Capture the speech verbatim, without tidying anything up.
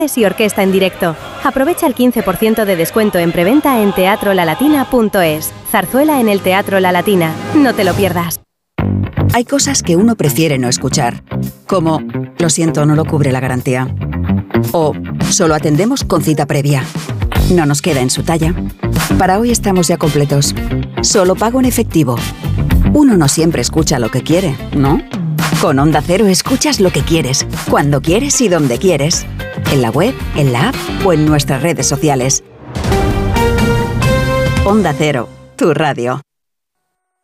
y orquesta en directo. Aprovecha el quince por ciento de descuento en preventa en teatro la latina punto es. Zarzuela en el Teatro La Latina. No te lo pierdas. Hay cosas que uno prefiere no escuchar, como lo siento, no lo cubre la garantía. O solo atendemos con cita previa. No nos queda en su talla. Para hoy estamos ya completos. Solo pago en efectivo. Uno no siempre escucha lo que quiere, ¿no? Con Onda Cero escuchas lo que quieres, cuando quieres y donde quieres. En la web, en la app o en nuestras redes sociales. Onda Cero, tu radio.